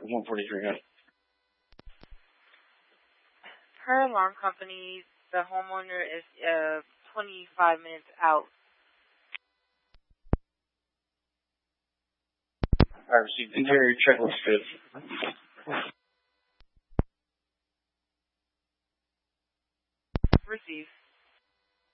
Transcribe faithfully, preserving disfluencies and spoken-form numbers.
one forty-three hundred. Per alarm company, the homeowner is uh, twenty-five minutes out. I received interior checklist fifth. Receive.